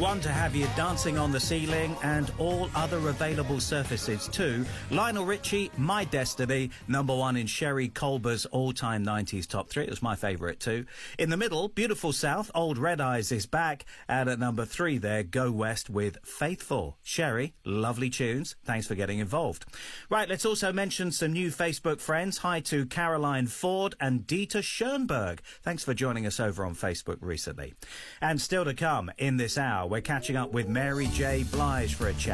One to have you dancing on the ceiling and all other available surfaces too. Lionel Richie, My Destiny, number one in Sherry Colber's all-time 90s top three. It was my favourite too. In the middle, Beautiful South, Old Red Eyes is back. And at number three there, Go West with Faithful. Sherry, lovely tunes. Thanks for getting involved. Right, let's also mention some new Facebook friends. Hi to Caroline Ford and Dieter Schoenberg. Thanks for joining us over on Facebook recently. And still to come in this hour, we're catching up with Mary J. Blige for a chat.